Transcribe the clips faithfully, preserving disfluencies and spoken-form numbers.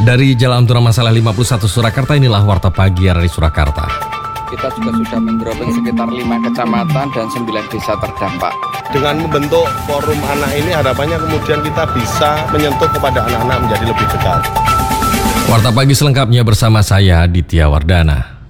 Dari Jalan Amptura Masalah lima puluh satu Surakarta, inilah Warta Pagi dari Surakarta. Kita juga sudah mendroping sekitar lima kecamatan dan sembilan desa terdampak. Dengan membentuk forum anak ini harapannya kemudian kita bisa menyentuh kepada anak-anak menjadi lebih dekat. Warta Pagi selengkapnya bersama saya, Ditya Wardana.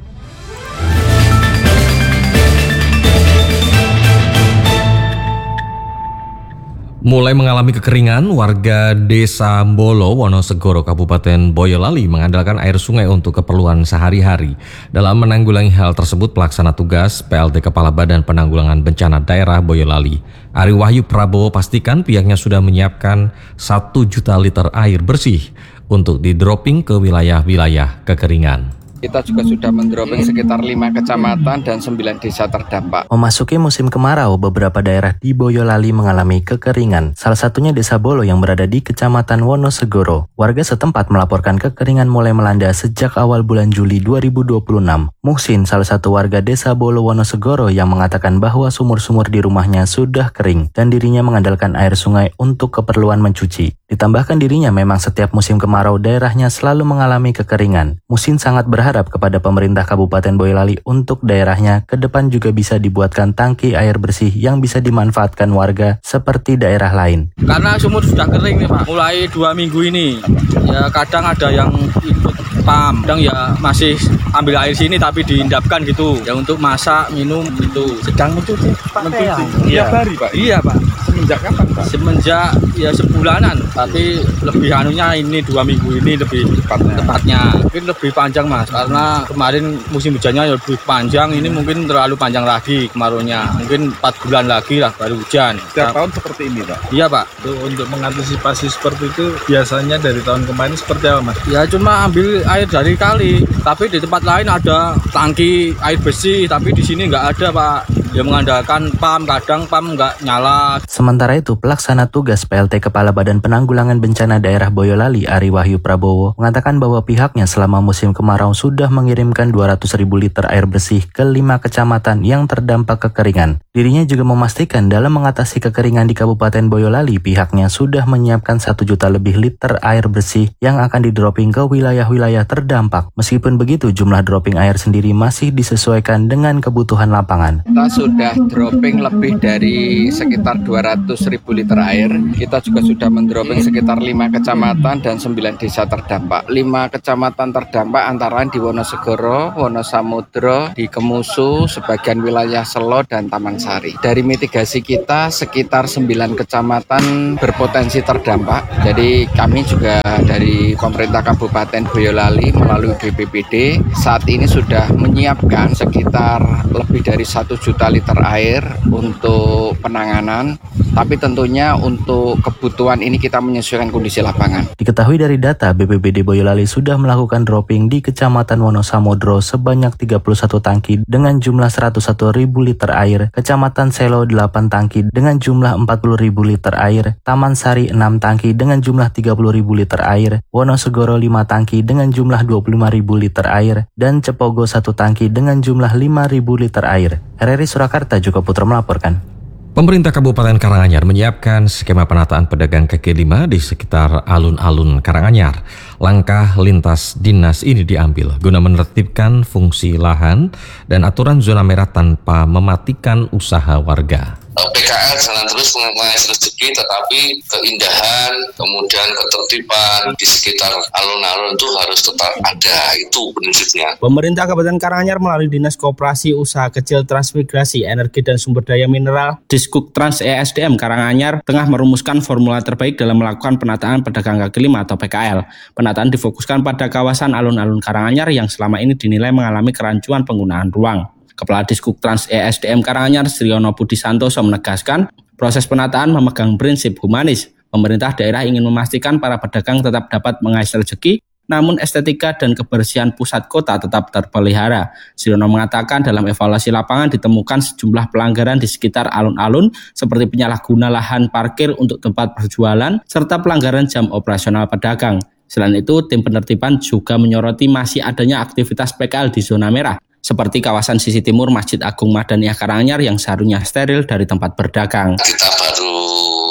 Mulai mengalami kekeringan, warga Desa Mbolo, Wonosegoro, Kabupaten Boyolali mengandalkan air sungai untuk keperluan sehari-hari. Dalam menanggulangi hal tersebut, pelaksana tugas P L T Kepala Badan Penanggulangan Bencana Daerah Boyolali, Ari Wahyu Prabowo, pastikan pihaknya sudah menyiapkan satu juta liter air bersih untuk di-dropping ke wilayah-wilayah kekeringan. Kita juga sudah mendroping sekitar lima kecamatan dan sembilan desa terdampak. Memasuki musim kemarau, beberapa daerah di Boyolali mengalami kekeringan. Salah satunya Desa Bolo yang berada di Kecamatan Wonosegoro. Warga setempat melaporkan kekeringan mulai melanda sejak awal bulan Juli dua ribu dua puluh enam. Muhsin, salah satu warga Desa Bolo Wonosegoro, yang mengatakan bahwa sumur-sumur di rumahnya sudah kering dan dirinya mengandalkan air sungai untuk keperluan mencuci. Ditambahkan dirinya memang setiap musim kemarau daerahnya selalu mengalami kekeringan. Muhsin sangat berharap kepada pemerintah Kabupaten Boyolali untuk daerahnya ke depan juga bisa dibuatkan tangki air bersih yang bisa dimanfaatkan warga seperti daerah lain. Karena sumur sudah kering nih Pak, mulai dua minggu ini. Ya kadang ada yang ikut pam, kadang ya masih ambil air sini tapi diendapkan gitu. Ya untuk masak, minum gitu. Sedang mencuci pakaian. Iya hari Pak. Iya Pak. Semenjak kapan Pak? Semenjak ya sebulanan, tapi lebih anunya ini dua minggu ini lebih tepatnya. tepatnya. Mungkin lebih panjang Mas, karena kemarin musim hujannya lebih panjang, ini mungkin terlalu panjang lagi kemaraunya. Mungkin empat bulan lagi lah baru hujan. Setiap tahun seperti ini Pak? Iya Pak. Untuk mengantisipasi seperti itu biasanya dari tahun kemarin seperti apa Mas? Ya cuma ambil air dari kali, tapi di tempat lain ada tangki air bersih, tapi di sini nggak ada Pak. Ya mengandalkan pam, kadang pam nggak nyala. Sementara itu, pelaksana tugas P L T Kepala Badan Penanggulangan Bencana Daerah Boyolali, Ari Wahyu Prabowo, mengatakan bahwa pihaknya selama musim kemarau sudah mengirimkan dua ratus ribu liter air bersih ke lima kecamatan yang terdampak kekeringan. Dirinya juga memastikan dalam mengatasi kekeringan di Kabupaten Boyolali, pihaknya sudah menyiapkan satu juta lebih liter air bersih yang akan di-dropping ke wilayah-wilayah terdampak. Meskipun begitu, jumlah dropping air sendiri masih disesuaikan dengan kebutuhan lapangan. Kita sudah dropping lebih dari sekitar dua ratus ribu liter air. Kita juga sudah mendroping sekitar lima kecamatan dan sembilan desa terdampak. lima kecamatan terdampak antara di Wonosegoro, Wonosamudro, di Kemusu, sebagian wilayah Selo dan Taman Sari. Dari mitigasi kita sekitar sembilan kecamatan berpotensi terdampak. Jadi kami juga dari pemerintah Kabupaten Boyolali melalui B P B D saat ini sudah menyiapkan sekitar lebih dari satu juta liter air untuk penanganan, tapi tentunya untuk kebutuhan ini kita menyesuaikan kondisi lapangan. Diketahui dari data, B P B D Boyolali sudah melakukan dropping di Kecamatan Wonosamudro sebanyak tiga puluh satu tangki dengan jumlah seratus satu ribu liter air, Kecamatan Selo delapan tangki dengan jumlah empat puluh ribu liter air, Taman Sari enam tangki dengan jumlah tiga puluh ribu liter air, Wonosegoro lima tangki dengan jumlah dua puluh lima ribu liter air, dan Cepogo satu tangki dengan jumlah lima ribu liter air. R R I Surakarta juga Putra melaporkan. Pemerintah Kabupaten Karanganyar menyiapkan skema penataan pedagang kaki lima di sekitar alun-alun Karanganyar. Langkah lintas dinas ini diambil guna menertibkan fungsi lahan dan aturan zona merah tanpa mematikan usaha warga. P K L jalan terus mengais rezeki, tetapi keindahan, kemudian ketertiban di sekitar alun-alun itu harus tetap ada, itu prinsipnya. Pemerintah Kabupaten Karanganyar melalui Dinas Koperasi Usaha Kecil Transmigrasi Energi dan Sumber Daya Mineral Diskuk Trans E S D M Karanganyar tengah merumuskan formula terbaik dalam melakukan penataan pedagang kaki lima atau P K L. Penataan difokuskan pada kawasan alun-alun Karanganyar yang selama ini dinilai mengalami kerancuan penggunaan ruang. Kepala Diskuk Trans E S D M Karanganyar, Sriono Budi Santoso, menegaskan proses penataan memegang prinsip humanis. Pemerintah daerah ingin memastikan para pedagang tetap dapat mengais rezeki, namun estetika dan kebersihan pusat kota tetap terpelihara. Sriono mengatakan dalam evaluasi lapangan ditemukan sejumlah pelanggaran di sekitar alun-alun seperti penyalahguna lahan parkir untuk tempat berjualan serta pelanggaran jam operasional pedagang. Selain itu, tim penertiban juga menyoroti masih adanya aktivitas P K L di zona merah, seperti kawasan sisi timur Masjid Agung Madaniyah Karanganyar yang seharusnya steril dari tempat berdagang. Kita baru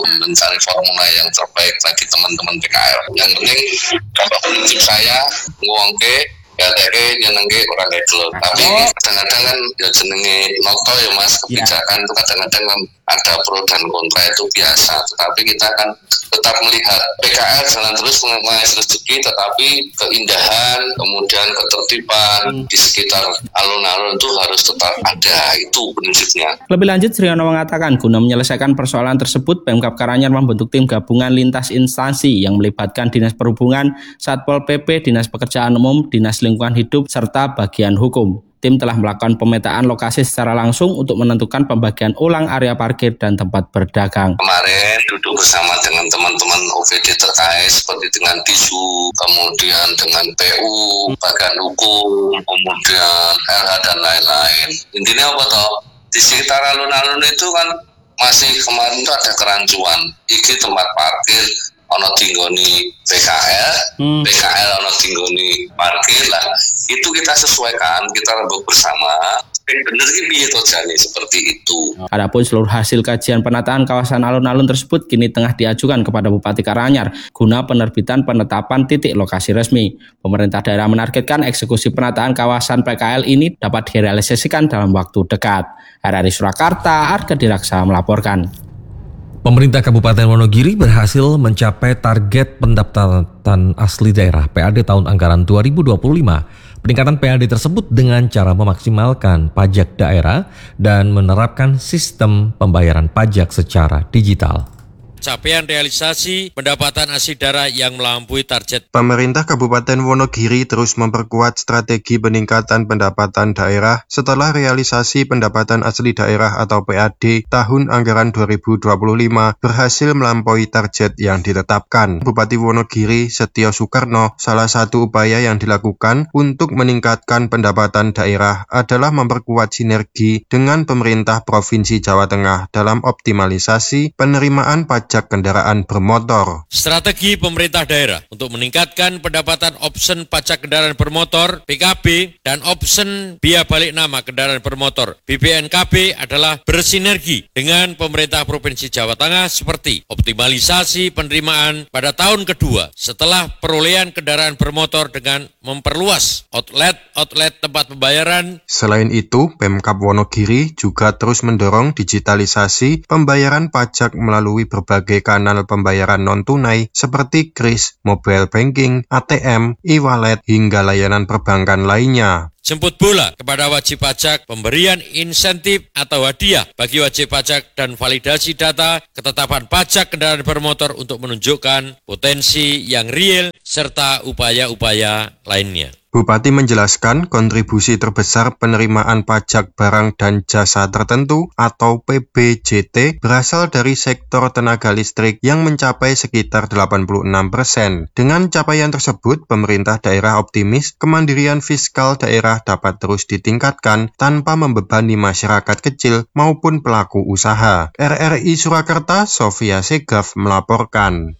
mencari formula yang terbaik bagi teman-teman P K L. Yang penting kalau prinsip saya ngomongke ya teke nyenengke orang edlo. Tapi kadang-kadang kan ya jenenge noto ya Mas, kebijakan itu kadang-kadang kan ada pro dan kontra, itu biasa. Tetapi kita kan tetap melihat P K L jalan terus mengais rezeki, tetapi keindahan kemudian ketertiban di sekitar alun-alun itu harus tetap ada, itu prinsipnya. Lebih lanjut, Sriono mengatakan guna menyelesaikan persoalan tersebut, Pemkab Karanganyar membentuk tim gabungan lintas instansi yang melibatkan Dinas Perhubungan, Satpol P P, Dinas Pekerjaan Umum, Dinas Lingkungan Hidup, serta bagian hukum. Tim telah melakukan pemetaan lokasi secara langsung untuk menentukan pembagian ulang area parkir dan tempat berdagang. Kemarin duduk bersama dengan teman-teman O V D terkait seperti dengan D I S U, kemudian dengan P U, bagian hukum, kemudian L H dan lain-lain. Intinya apa toh? Di sekitar alun-alun itu kan masih kemarin itu ada kerancuan. Iki tempat parkir ono tinggoni P K L, hmm. P K L ono tinggoni parkir lah. Itu kita sesuaikan, kita rembuk bersama. Bener ini tojane seperti itu. Adapun seluruh hasil kajian penataan kawasan alun-alun tersebut kini tengah diajukan kepada Bupati Karanganyar guna penerbitan penetapan titik lokasi resmi. Pemerintah daerah menargetkan eksekusi penataan kawasan P K L ini dapat direalisasikan dalam waktu dekat. R R I Surakarta, Arga Diraksa melaporkan. Pemerintah Kabupaten Wonogiri berhasil mencapai target pendaftaran asli daerah P A D tahun anggaran dua ribu dua puluh lima. Peningkatan P A D tersebut dengan cara memaksimalkan pajak daerah dan menerapkan sistem pembayaran pajak secara digital. Capaian realisasi pendapatan asli daerah yang melampaui target. Pemerintah Kabupaten Wonogiri terus memperkuat strategi peningkatan pendapatan daerah setelah realisasi pendapatan asli daerah atau P A D tahun anggaran dua ribu dua puluh lima berhasil melampaui target yang ditetapkan. Bupati Wonogiri Setio Soekarno, salah satu upaya yang dilakukan untuk meningkatkan pendapatan daerah adalah memperkuat sinergi dengan pemerintah Provinsi Jawa Tengah dalam optimalisasi penerimaan pajak kendaraan bermotor. Strategi pemerintah daerah untuk meningkatkan pendapatan option pajak kendaraan bermotor P K B dan option biaya balik nama kendaraan bermotor B B N K B adalah bersinergi dengan pemerintah Provinsi Jawa Tengah seperti optimalisasi penerimaan pada tahun kedua setelah perolehan kendaraan bermotor dengan memperluas outlet-outlet tempat pembayaran. Selain itu, Pemkab Wonogiri juga terus mendorong digitalisasi pembayaran pajak melalui berbagai kanal pembayaran non-tunai seperti kris, mobile banking, A T M, e-wallet, hingga layanan perbankan lainnya. Jemput bola kepada wajib pajak, pemberian insentif atau hadiah bagi wajib pajak dan validasi data ketetapan pajak kendaraan bermotor untuk menunjukkan potensi yang real serta upaya-upaya lainnya. Bupati menjelaskan kontribusi terbesar penerimaan pajak barang dan jasa tertentu atau P B J T berasal dari sektor tenaga listrik yang mencapai sekitar delapan puluh enam persen. Dengan capaian tersebut, pemerintah daerah optimis kemandirian fiskal daerah dapat terus ditingkatkan tanpa membebani masyarakat kecil maupun pelaku usaha. R R I Surakarta, Sofia Segaf melaporkan.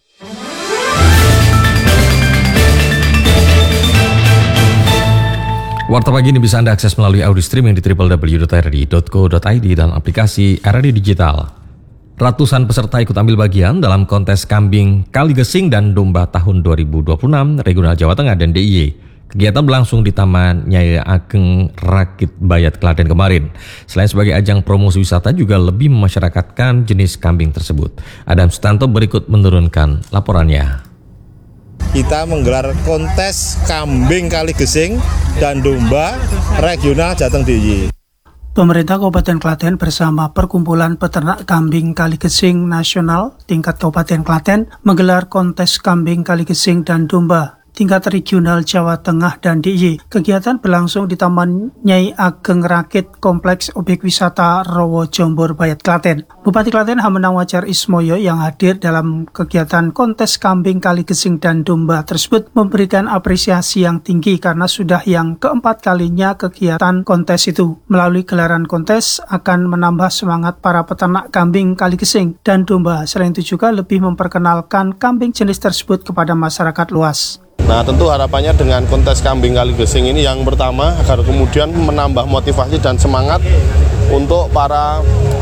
Warta Pagi ini bisa Anda akses melalui audio streaming di w w w titik r r i titik co titik i d dan aplikasi R R I Digital. Ratusan peserta ikut ambil bagian dalam kontes kambing Kali Gesing dan Domba tahun dua ribu dua puluh enam Regional Jawa Tengah dan D I Y. Kegiatan berlangsung di Taman Nyai Ageng Rakit Bayat Klaten kemarin. Selain sebagai ajang promosi wisata juga lebih memasyarakatkan jenis kambing tersebut. Adam Sutanto berikut menurunkan laporannya. Kita menggelar kontes kambing Kali Gesing dan Domba Regional Jateng D I Y. Pemerintah Kabupaten Klaten bersama Perkumpulan Peternak Kambing Kali Gesing Nasional tingkat Kabupaten Klaten menggelar kontes kambing Kali Gesing dan Domba tingkat regional Jawa Tengah dan D I Y. Kegiatan berlangsung di Taman Nyai Ageng Rakit Kompleks Objek Wisata Rowo Jombor Bayat Klaten. Bupati Klaten Hamenang Wajar Ismoyo yang hadir dalam kegiatan kontes kambing Kali Gesing dan Domba tersebut memberikan apresiasi yang tinggi karena sudah yang keempat kalinya kegiatan kontes itu. Melalui gelaran kontes akan menambah semangat para peternak kambing Kali Gesing dan Domba. Selain itu juga lebih memperkenalkan kambing jenis tersebut kepada masyarakat luas. Nah, tentu harapannya dengan kontes kambing Kali Gesing ini yang pertama agar kemudian menambah motivasi dan semangat untuk para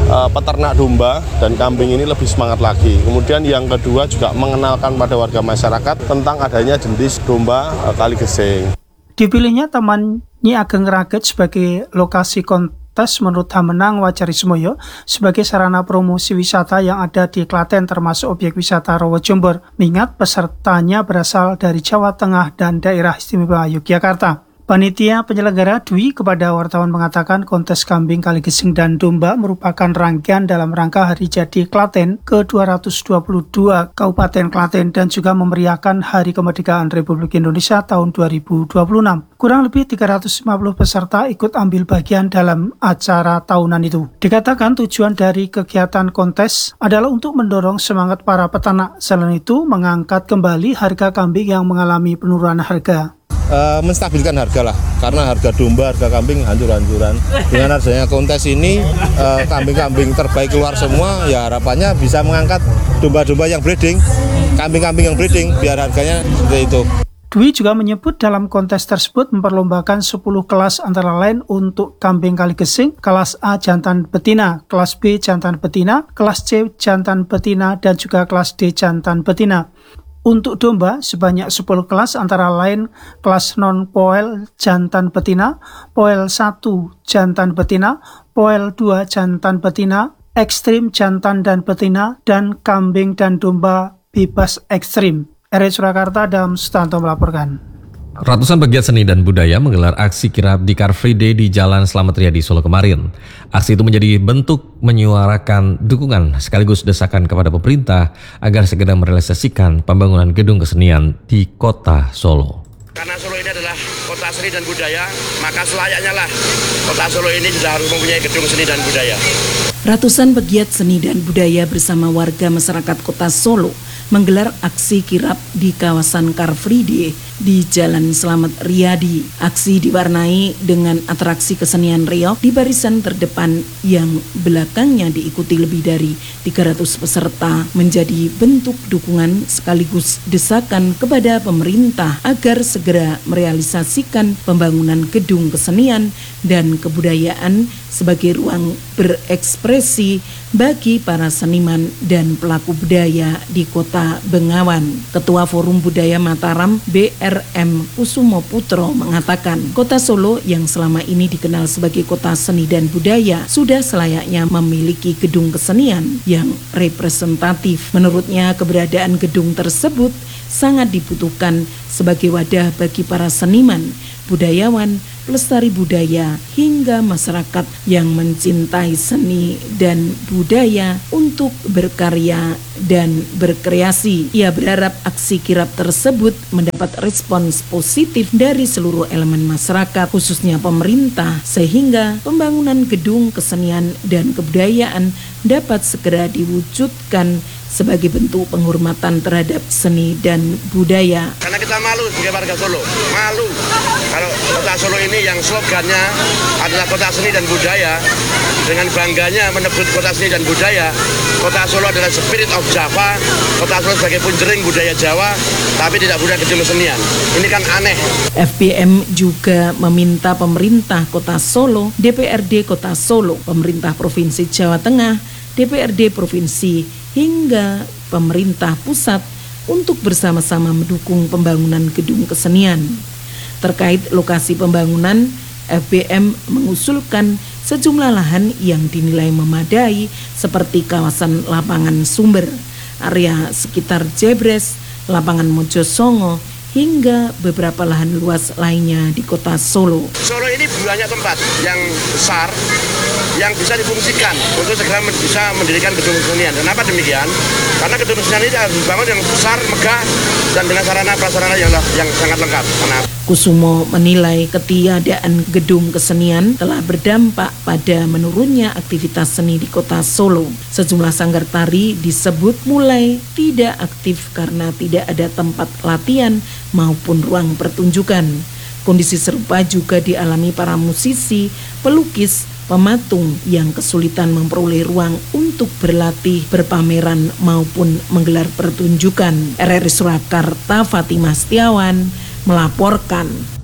uh, peternak domba dan kambing ini lebih semangat lagi. Kemudian yang kedua juga mengenalkan pada warga masyarakat tentang adanya jenis domba uh, Kaligesing. Dipilihnya Taman Nyi Ageng Raget sebagai lokasi kontes menurut Hamenang Wacarismoyo sebagai sarana promosi wisata yang ada di Klaten termasuk objek wisata Rowo Jomber, mengingat pesertanya berasal dari Jawa Tengah dan daerah istimewa Yogyakarta. Panitia penyelenggara Dwi kepada wartawan mengatakan kontes kambing Kaligesing dan domba merupakan rangkaian dalam rangka Hari Jadi Klaten ke dua ratus dua puluh dua Kabupaten Klaten dan juga memeriahkan Hari Kemerdekaan Republik Indonesia tahun dua ribu dua puluh enam. Kurang lebih tiga ratus lima puluh peserta ikut ambil bagian dalam acara tahunan itu. Dikatakan tujuan dari kegiatan kontes adalah untuk mendorong semangat para peternak. Selain itu, mengangkat kembali harga kambing yang mengalami penurunan harga. Uh, menstabilkan harga lah, karena harga domba, harga kambing hancur-hancuran. Dengan adanya kontes ini, uh, kambing-kambing terbaik keluar semua, ya harapannya bisa mengangkat domba-domba yang breeding, kambing-kambing yang breeding, biar harganya seperti itu. Dwi juga menyebut dalam kontes tersebut memperlombakan sepuluh kelas antara lain untuk kambing Kaligesing, kelas A jantan betina, kelas B jantan betina, kelas C jantan betina, dan juga kelas D jantan betina. Untuk domba, sebanyak sepuluh kelas antara lain kelas non-poel jantan betina, poel satu jantan betina, poel dua jantan betina, ekstrim jantan dan betina, dan kambing dan domba bebas ekstrim. R I Surakarta, Adam Sutanto melaporkan. Ratusan pegiat seni dan budaya menggelar aksi kirap di Car Free Day di Jalan Slamet Riyadi Solo kemarin. Aksi itu menjadi bentuk menyuarakan dukungan sekaligus desakan kepada pemerintah agar segera merealisasikan pembangunan gedung kesenian di kota Solo. Karena Solo ini adalah kota seni dan budaya, maka selayaknya lah kota Solo ini sudah harus mempunyai gedung seni dan budaya. Ratusan pegiat seni dan budaya bersama warga masyarakat kota Solo menggelar aksi kirap di kawasan Car Free Day di Jalan Slamet Riyadi. Aksi diwarnai dengan atraksi kesenian reog di barisan terdepan yang belakangnya diikuti lebih dari tiga ratus peserta, menjadi bentuk dukungan sekaligus desakan kepada pemerintah agar segera merealisasikan pembangunan gedung kesenian dan kebudayaan sebagai ruang berekspresi bagi para seniman dan pelaku budaya di Kota Bengawan. Ketua Forum Budaya Mataram B R M Kusumo Putro mengatakan, Kota Solo yang selama ini dikenal sebagai kota seni dan budaya sudah selayaknya memiliki gedung kesenian yang representatif. Menurutnya, keberadaan gedung tersebut sangat dibutuhkan sebagai wadah bagi para seniman, budayawan, pelestari budaya, hingga masyarakat yang mencintai seni dan budaya untuk berkarya dan berkreasi. Ia berharap aksi kirap tersebut mendapat respons positif dari seluruh elemen masyarakat, khususnya pemerintah, sehingga pembangunan gedung kesenian dan kebudayaan dapat segera diwujudkan sebagai bentuk penghormatan terhadap seni dan budaya. Karena kita malu sebagai warga Solo, malu kalau kota Solo ini yang slogannya adalah kota seni dan budaya. Dengan bangganya menyebut kota seni dan budaya, kota Solo adalah spirit of Java, kota Solo sebagai punjering budaya Jawa, tapi tidak punya gedung kesenian. Ini kan aneh. F B M juga meminta pemerintah kota Solo, D P R D kota Solo, pemerintah Provinsi Jawa Tengah, D P R D Provinsi, hingga pemerintah pusat untuk bersama-sama mendukung pembangunan gedung kesenian. Terkait lokasi pembangunan, F B M mengusulkan sejumlah lahan yang dinilai memadai seperti kawasan lapangan Sumber, area sekitar Jebres, lapangan Mojosongo, hingga beberapa lahan luas lainnya di kota Solo. Solo ini banyak tempat yang besar yang bisa difungsikan untuk segera bisa mendirikan gedung kesenian. Kenapa demikian? Karena gedung kesenian ini harus dibangun yang besar, megah, dan dengan sarana prasarana yang, yang sangat lengkap. Kenapa? Kusumo menilai ketiadaan gedung kesenian telah berdampak pada menurunnya aktivitas seni di kota Solo. Sejumlah sanggar tari disebut mulai tidak aktif karena tidak ada tempat latihan maupun ruang pertunjukan. Kondisi serupa juga dialami para musisi, pelukis, pematung yang kesulitan memperoleh ruang untuk berlatih, berpameran maupun menggelar pertunjukan. R R I Surakarta, Fatimah Setiawan melaporkan.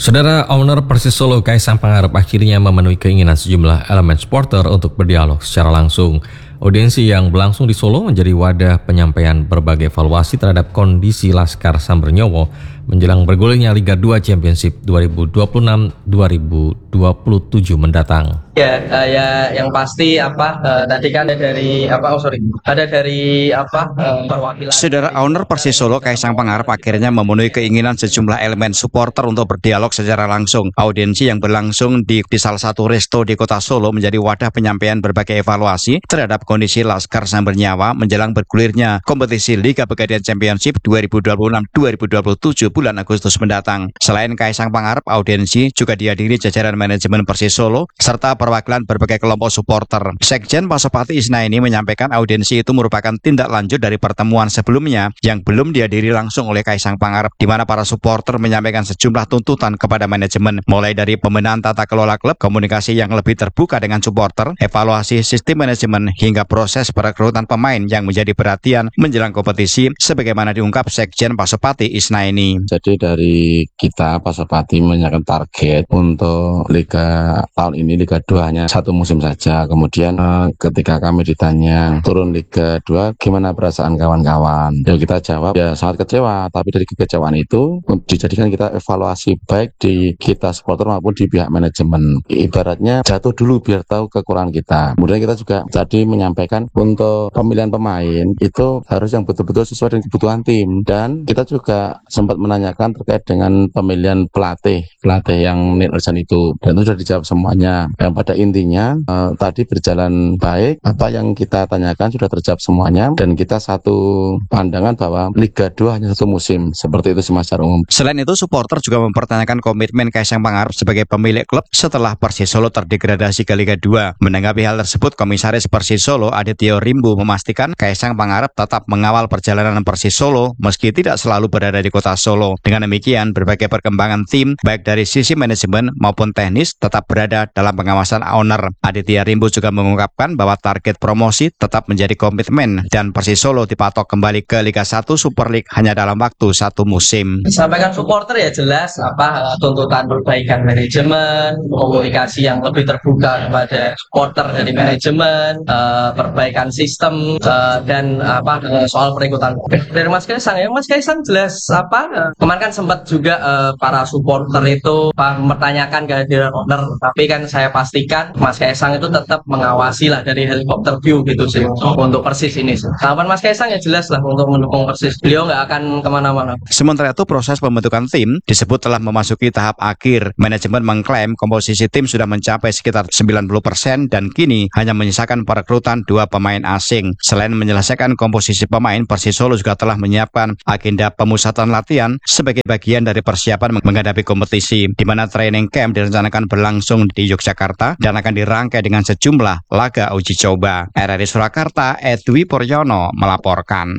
Saudara, owner Persis Solo Kaisang Pangarep akhirnya memenuhi keinginan sejumlah elemen supporter untuk berdialog secara langsung. Audiensi yang berlangsung di Solo menjadi wadah penyampaian berbagai evaluasi terhadap kondisi Laskar Samber Nyowo menjelang bergulirnya Liga dua Championship dua ribu dua puluh enam dua ribu dua puluh tujuh mendatang. Ya, uh, ya yang pasti apa uh, tadi kan ada dari apa oh sorry ada dari apa uh, perwakilan. Saudara, owner Persis Solo Kaisang Pangarep akhirnya memenuhi keinginan sejumlah elemen supporter untuk berdialog secara langsung. Audiensi yang berlangsung di, di salah satu resto di Kota Solo menjadi wadah penyampaian berbagai evaluasi terhadap kondisi Laskar Samber Nyowo menjelang bergulirnya kompetisi Liga Pegadaian Championship dua ribu dua puluh enam dua ribu dua puluh tujuh bulan Agustus mendatang. Selain Kaisang Pangarep, audiensi juga dihadiri jajaran manajemen Persis Solo serta perwakilan berbagai kelompok supporter. Sekjen Pasopati Isnaini menyampaikan audiensi itu merupakan tindak lanjut dari pertemuan sebelumnya yang belum dihadiri langsung oleh Kaisang Pangarep, di mana para supporter menyampaikan sejumlah tuntutan kepada manajemen, mulai dari pembenahan tata kelola klub, komunikasi yang lebih terbuka dengan supporter, evaluasi sistem manajemen, hingga proses perekrutan pemain yang menjadi perhatian menjelang kompetisi, sebagaimana diungkap Sekjen Pasopati Isnaini. Jadi dari kita Pasopati menyiapkan target untuk Liga tahun ini Liga dua hanya satu musim saja. Kemudian ketika kami ditanya turun Liga dua gimana perasaan kawan-kawan, ya kita jawab ya sangat kecewa, tapi dari kekecewaan itu dijadikan kita evaluasi baik di kita supporter maupun di pihak manajemen. Ibaratnya jatuh dulu biar tahu kekurangan kita. Kemudian kita juga tadi menyampaikan untuk pemilihan pemain itu harus yang betul-betul sesuai dengan kebutuhan tim, dan kita juga sempat menanyakan terkait dengan pemilihan pelatih pelatih yang nirjan itu, dan itu sudah dijawab semuanya. Yang pada intinya eh, tadi berjalan baik, apa yang kita tanyakan sudah terjawab semuanya, dan kita satu pandangan bahwa Liga dua hanya satu musim, seperti itu secara umum. Selain itu, supporter juga mempertanyakan komitmen Kaisang Pangarep sebagai pemilik klub setelah Persis Solo terdegradasi ke Liga dua. Menanggapi hal tersebut, Komisaris Persis Solo Adityo Rimbu memastikan Kaisang Pangarep tetap mengawal perjalanan Persis Solo meski tidak selalu berada di Kota Solo. Dengan demikian, berbagai perkembangan tim baik dari sisi manajemen maupun teknis tetap berada dalam pengawasan owner. Aditya Rimbu juga mengungkapkan bahwa target promosi tetap menjadi komitmen dan Persis Solo dipatok kembali ke Liga satu Super League hanya dalam waktu satu musim. Sampaikan supporter ya jelas apa tuntutan perbaikan manajemen, komunikasi yang lebih terbuka kepada supporter dari manajemen, uh, perbaikan sistem uh, dan apa uh, soal perekrutan dari Mas Kaisang ya. Mas Kaisang jelas apa uh, kemarin kan sempat juga uh, para supporter itu uh, mempertanyakan kehadiran owner, tapi kan saya pastikan Mas Kaisang itu tetap mengawasi lah dari helikopter view gitu sih untuk Persis ini. Harapan Mas Kaisang ya jelas lah untuk mendukung Persis. Beliau nggak akan kemana-mana. Sementara itu, proses pembentukan tim disebut telah memasuki tahap akhir. Manajemen mengklaim komposisi tim sudah mencapai sekitar sembilan puluh persen dan kini hanya menyisakan perekrutan dua pemain asing. Selain menyelesaikan komposisi pemain, Persis Solo juga telah menyiapkan agenda pemusatan latihan sebagai bagian dari persiapan menghadapi kompetisi, di mana training camp direncanakan berlangsung di Yogyakarta dan akan dirangkai dengan sejumlah laga uji coba. R R I Surakarta, Edwi Puryono melaporkan.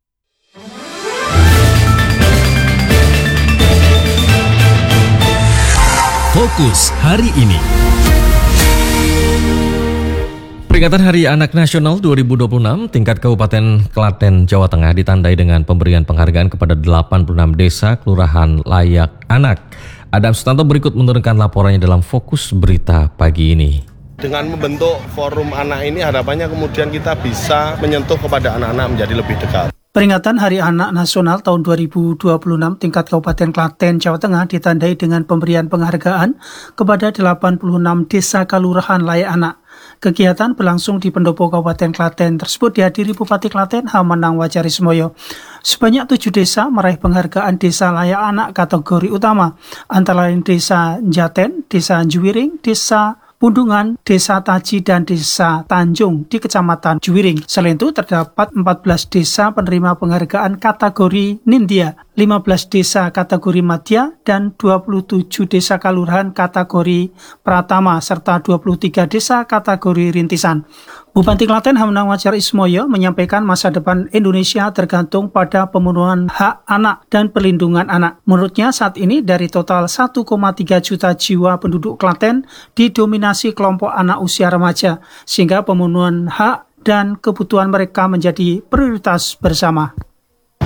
Fokus hari ini. Peringatan Hari Anak Nasional dua ribu dua puluh enam tingkat Kabupaten Klaten, Jawa Tengah ditandai dengan pemberian penghargaan kepada delapan puluh enam desa kelurahan layak anak. Adam Sutanto berikut menurunkan laporannya dalam Fokus Berita pagi ini. Dengan membentuk forum anak ini harapannya kemudian kita bisa menyentuh kepada anak-anak menjadi lebih dekat. Peringatan Hari Anak Nasional tahun dua ribu dua puluh enam tingkat Kabupaten Klaten, Jawa Tengah ditandai dengan pemberian penghargaan kepada delapan puluh enam desa kelurahan layak anak. Kegiatan berlangsung di pendopo Kabupaten Klaten tersebut dihadiri Bupati Klaten Hamanang Wajarismoyo. Sebanyak tujuh desa meraih penghargaan desa layak anak kategori utama, antara lain Desa Jaten, Desa Juwiring, Desa Pundungan, Desa Taji, dan Desa Tanjung di Kecamatan Juwiring. Selain itu terdapat empat belas desa penerima penghargaan kategori Nindya, lima belas desa kategori Madya, dan dua puluh tujuh desa kelurahan kategori Pratama, serta dua puluh tiga desa kategori Rintisan. Bupati Klaten Hamanang Wajarismoyo menyampaikan masa depan Indonesia tergantung pada pemenuhan hak anak dan perlindungan anak. Menurutnya saat ini dari total satu koma tiga juta jiwa penduduk Klaten didominasi kelompok anak usia remaja, sehingga pemenuhan hak dan kebutuhan mereka menjadi prioritas bersama.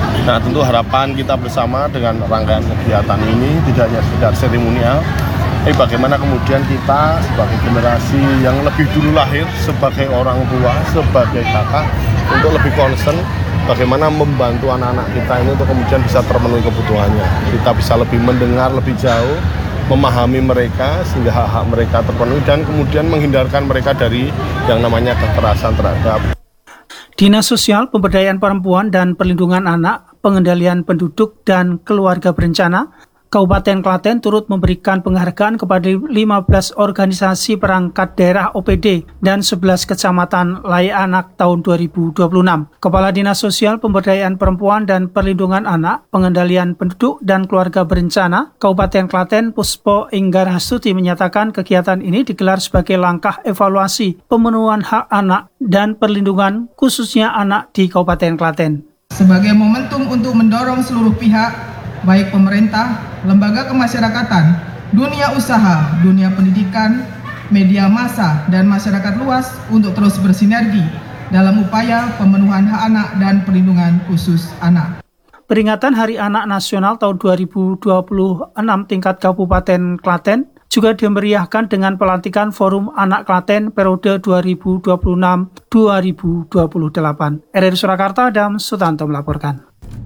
Nah, tentu harapan kita bersama dengan rangkaian kegiatan ini tidak hanya sekedar seremonial, tapi bagaimana kemudian kita sebagai generasi yang lebih dulu lahir, sebagai orang tua, sebagai kakak, untuk lebih concern bagaimana membantu anak-anak kita ini untuk kemudian bisa terpenuhi kebutuhannya. Kita bisa lebih mendengar lebih jauh, memahami mereka sehingga hak-hak mereka terpenuhi dan kemudian menghindarkan mereka dari yang namanya kekerasan terhadap. Dinas Sosial, Pemberdayaan Perempuan dan Perlindungan Anak, Pengendalian Penduduk dan Keluarga Berencana, Kabupaten Klaten turut memberikan penghargaan kepada lima belas organisasi perangkat daerah O P D dan sebelas kecamatan layak anak tahun dua ribu dua puluh enam. Kepala Dinas Sosial, Pemberdayaan Perempuan dan Perlindungan Anak, Pengendalian Penduduk dan Keluarga Berencana, Kabupaten Klaten, Puspo Inggarhastuti menyatakan kegiatan ini digelar sebagai langkah evaluasi pemenuhan hak anak dan perlindungan khususnya anak di Kabupaten Klaten. Sebagai momentum untuk mendorong seluruh pihak, baik pemerintah, lembaga kemasyarakatan, dunia usaha, dunia pendidikan, media massa, dan masyarakat luas untuk terus bersinergi dalam upaya pemenuhan hak anak dan perlindungan khusus anak. Peringatan Hari Anak Nasional tahun dua ribu dua puluh enam tingkat Kabupaten Klaten juga dimeriahkan dengan pelantikan Forum Anak Klaten periode dua ribu dua puluh enam sampai dua ribu dua puluh delapan. R R Surakarta, Adam Sutanto melaporkan.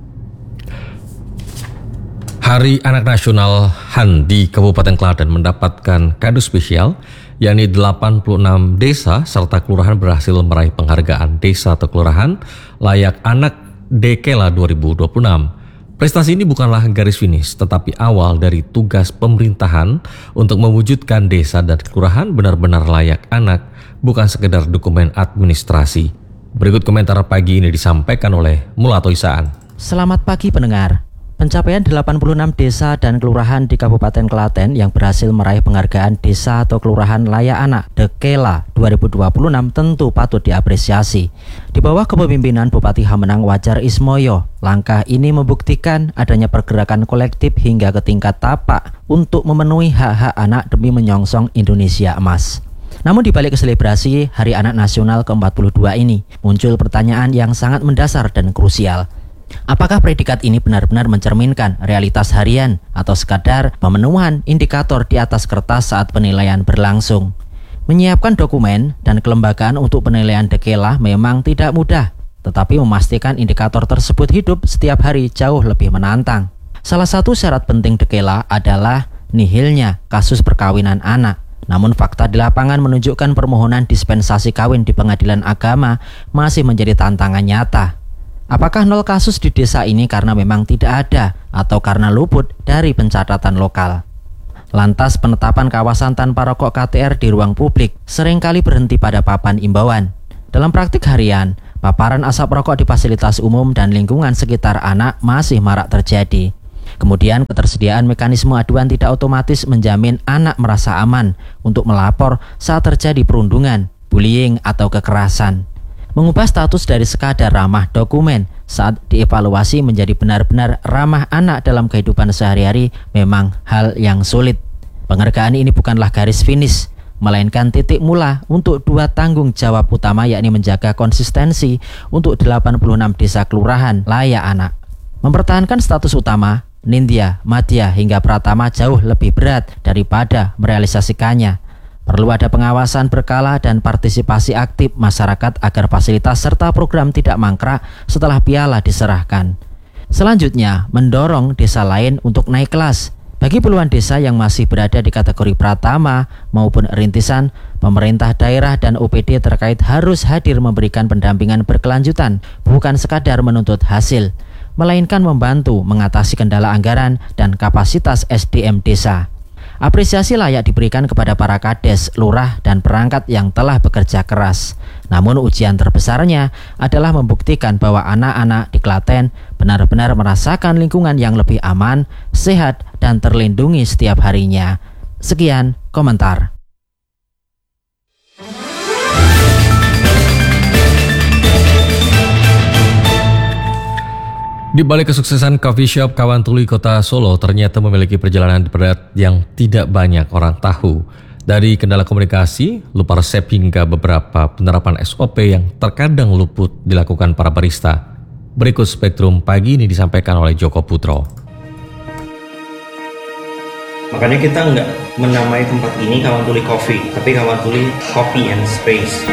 Hari Anak Nasional H A N di Kabupaten Klaten mendapatkan kado spesial, yakni delapan puluh enam desa serta kelurahan berhasil meraih penghargaan Desa atau Kelurahan Layak Anak Dekela dua ribu dua puluh enam. Prestasi ini bukanlah garis finish, tetapi awal dari tugas pemerintahan untuk mewujudkan desa dan kelurahan benar-benar layak anak, bukan sekedar dokumen administrasi. Berikut komentar pagi ini disampaikan oleh Mulato Isaan. Selamat pagi pendengar. Pencapaian delapan puluh enam desa dan kelurahan di Kabupaten Klaten yang berhasil meraih penghargaan Desa atau Kelurahan Layak Anak Dekela dua ribu dua puluh enam tentu patut diapresiasi. Di bawah kepemimpinan Bupati Hamenang Wajar Ismoyo, langkah ini membuktikan adanya pergerakan kolektif hingga ke tingkat tapak untuk memenuhi hak-hak anak demi menyongsong Indonesia Emas. Namun di balik selebrasi Hari Anak Nasional ke empat puluh dua ini, muncul pertanyaan yang sangat mendasar dan krusial. Apakah predikat ini benar-benar mencerminkan realitas harian atau sekadar pemenuhan indikator di atas kertas saat penilaian berlangsung? Menyiapkan dokumen dan kelembagaan untuk penilaian Dekela memang tidak mudah, tetapi memastikan indikator tersebut hidup setiap hari jauh lebih menantang. Salah satu syarat penting Dekela adalah nihilnya kasus perkawinan anak. Namun fakta di lapangan menunjukkan permohonan dispensasi kawin di pengadilan agama masih menjadi tantangan nyata. Apakah nol kasus di desa ini karena memang tidak ada atau karena luput dari pencatatan lokal? Lantas penetapan kawasan tanpa rokok K T R di ruang publik seringkali berhenti pada papan imbauan. Dalam praktik harian, paparan asap rokok di fasilitas umum dan lingkungan sekitar anak masih marak terjadi. Kemudian ketersediaan mekanisme aduan tidak otomatis menjamin anak merasa aman untuk melapor saat terjadi perundungan, bullying atau kekerasan. Mengubah status dari sekadar ramah dokumen saat dievaluasi menjadi benar-benar ramah anak dalam kehidupan sehari-hari memang hal yang sulit. Penghargaan ini bukanlah garis finish, melainkan titik mula untuk dua tanggung jawab utama, yakni menjaga konsistensi untuk delapan puluh enam desa kelurahan layak anak. Mempertahankan status utama, Nindya, Madya hingga Pratama jauh lebih berat daripada merealisasikannya. Perlu ada pengawasan berkala dan partisipasi aktif masyarakat agar fasilitas serta program tidak mangkrak setelah piala diserahkan. Selanjutnya, mendorong desa lain untuk naik kelas. Bagi puluhan desa yang masih berada di kategori Pratama maupun rintisan, pemerintah daerah dan O P D terkait harus hadir memberikan pendampingan berkelanjutan, bukan sekadar menuntut hasil, melainkan membantu mengatasi kendala anggaran dan kapasitas S D M desa. Apresiasi layak diberikan kepada para kades, lurah, dan perangkat yang telah bekerja keras. Namun ujian terbesarnya adalah membuktikan bahwa anak-anak di Klaten benar-benar merasakan lingkungan yang lebih aman, sehat, dan terlindungi setiap harinya. Sekian komentar. Di balik kesuksesan coffee shop Kawan Tuli Kota Solo ternyata memiliki perjalanan berat yang tidak banyak orang tahu. Dari kendala komunikasi, lupa resep hingga beberapa penerapan S O P yang terkadang luput dilakukan para barista. Berikut Spektrum pagi ini disampaikan oleh Joko Putro. Makanya kita nggak menamai tempat ini Kawantuli Coffee, tapi Kawantuli Coffee and Space.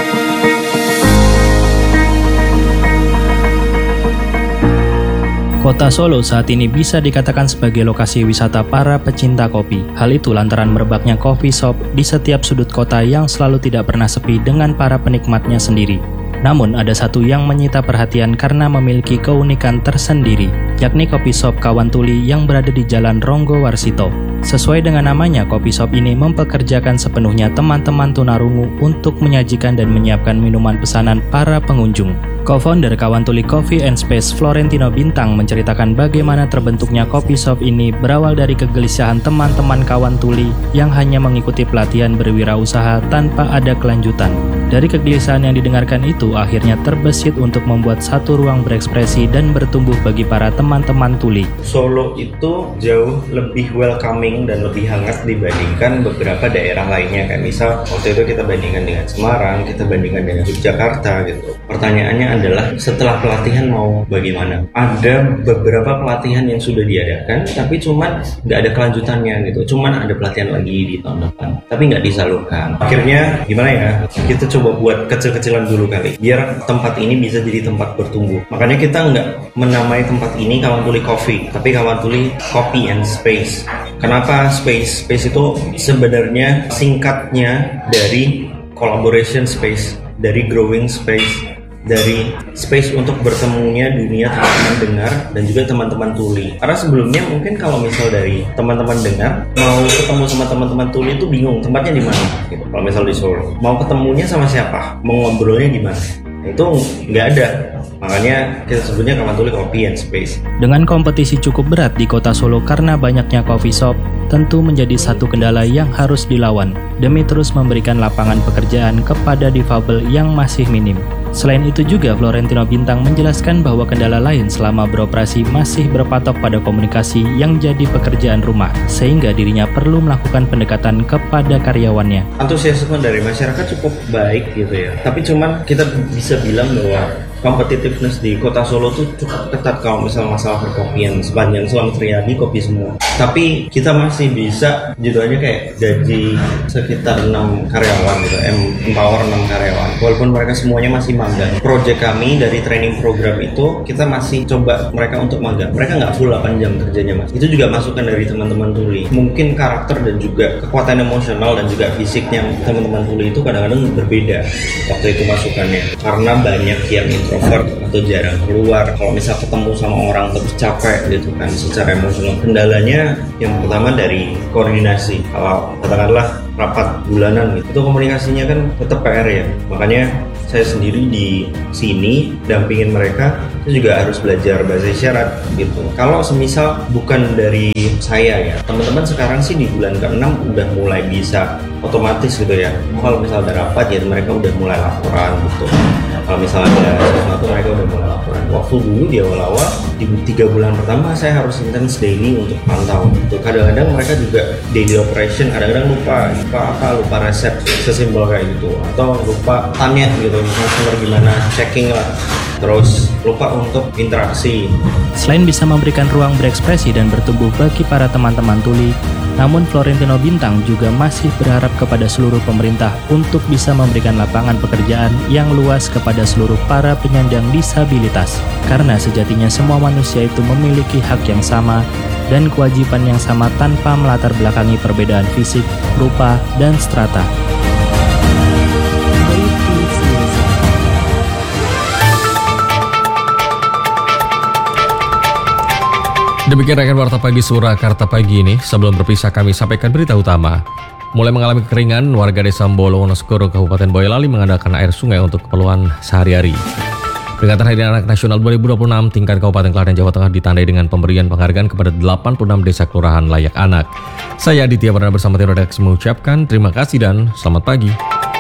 Kota Solo saat ini bisa dikatakan sebagai lokasi wisata para pecinta kopi. Hal itu lantaran merebaknya coffee shop di setiap sudut kota yang selalu tidak pernah sepi dengan para penikmatnya sendiri. Namun ada satu yang menyita perhatian karena memiliki keunikan tersendiri, yakni kopi shop Kawantuli yang berada di Jalan Ronggo Warsito. Sesuai dengan namanya, kopi shop ini mempekerjakan sepenuhnya teman-teman tunarungu untuk menyajikan dan menyiapkan minuman pesanan para pengunjung. Co-founder Kawantuli Coffee and Space Florentino Bintang menceritakan bagaimana terbentuknya kopi shop ini berawal dari kegelisahan teman-teman Kawantuli yang hanya mengikuti pelatihan berwirausaha tanpa ada kelanjutan. Dari kegelisahan yang didengarkan itu, akhirnya terbesit untuk membuat satu ruang berekspresi dan bertumbuh bagi para teman-teman tuli. Solo itu jauh lebih welcoming dan lebih hangat dibandingkan beberapa daerah lainnya. Kayak misal waktu itu kita bandingkan dengan Semarang, kita bandingkan dengan Yogyakarta gitu. Pertanyaannya adalah setelah pelatihan mau bagaimana? Ada beberapa pelatihan yang sudah diadakan, tapi cuman nggak ada kelanjutannya gitu. Cuman ada pelatihan lagi di tahun depan, tapi nggak disalurkan. Akhirnya gimana ya? Kita coba buat kecil-kecilan dulu kali, biar tempat ini bisa jadi tempat bertumbuh. Makanya kita nggak menamai tempat ini Kawantuli Coffee, tapi Kawantuli Coffee and Space. Kenapa Space? Space itu sebenarnya singkatnya dari collaboration space, dari growing space, dari space untuk bertemunya dunia teman-teman dengar dan juga teman-teman tuli. Karena sebelumnya mungkin kalau misal dari teman-teman dengar mau ketemu sama teman-teman tuli itu bingung tempatnya di mana gitu. Kalau misal di Solo mau ketemunya sama siapa, mau ngobrolnya di mana, itu nggak ada. Makanya kita sebutnya Kawantuli Coffee and Space. Dengan kompetisi cukup berat di kota Solo karena banyaknya coffee shop, tentu menjadi satu kendala yang harus dilawan demi terus memberikan lapangan pekerjaan kepada difabel yang masih minim. Selain itu juga Florentino Bintang menjelaskan bahwa kendala lain selama beroperasi masih berpatok pada komunikasi yang jadi pekerjaan rumah, sehingga dirinya perlu melakukan pendekatan kepada karyawannya. Antusiasme dari masyarakat cukup baik gitu ya, tapi cuman kita bisa bilang bahwa competitiveness di kota Solo tuh cukup ketat kalau misal masalah perkopian. Sepanjang Selamat Riyadi kopi semua, tapi kita masih bisa judulnya kayak gaji sekitar enam karyawan gitu, empower enam karyawan, walaupun mereka semuanya masih magang. Project kami dari training program itu kita masih coba mereka untuk magang. Mereka nggak full delapan jam kerjanya mas. Itu juga masukan dari teman-teman tuli. Mungkin karakter dan juga kekuatan emosional dan juga fisiknya teman-teman tuli itu kadang-kadang berbeda waktu itu masukannya, karena banyak yang introvert atau jarang keluar. Kalau misal ketemu sama orang terus capek gitu kan secara emosional. Kendalanya yang pertama dari koordinasi. Kalau katakanlah rapat bulanan gitu, itu komunikasinya kan tetap P R ya. Makanya saya sendiri di sini dampingin mereka, saya juga harus belajar bahasa isyarat gitu. Kalau semisal bukan dari saya ya, teman-teman sekarang sih di bulan keenam udah mulai bisa otomatis gitu ya. Kalau misal ada rapat ya mereka udah mulai laporan gitu. Kalau misalnya ada sesuatu mereka udah mulai laporan. Waktu dulu di awal-awal di tiga bulan pertama saya harus intens daily untuk pantau. Gitu. Kadang-kadang mereka juga daily operation, kadang-kadang lupa, lupa apa, lupa resep sesimpel kayak gitu, atau lupa tanya gitu, customer gimana, checking lah. Terus lupa untuk interaksi. Selain bisa memberikan ruang berekspresi dan bertumbuh bagi para teman-teman tuli, namun Florentino Bintang juga masih berharap kepada seluruh pemerintah untuk bisa memberikan lapangan pekerjaan yang luas kepada seluruh para penyandang disabilitas. Karena sejatinya semua manusia itu memiliki hak yang sama dan kewajiban yang sama tanpa melatar belakangi perbedaan fisik, rupa, dan strata. Demikian rekan Warta Pagi Surakarta pagi ini. Sebelum berpisah kami sampaikan berita utama. Mulai mengalami kekeringan, warga desa Mbolo, Wonosegoro, Kabupaten Boyolali mengandalkan air sungai untuk keperluan sehari-hari. Peringatan Hari Anak Nasional dua ribu dua puluh enam tingkat Kabupaten Klaten, Jawa Tengah ditandai dengan pemberian penghargaan kepada delapan puluh enam desa kelurahan layak anak. Saya Aditya Perdana bersama tim redaksi mengucapkan terima kasih dan selamat pagi.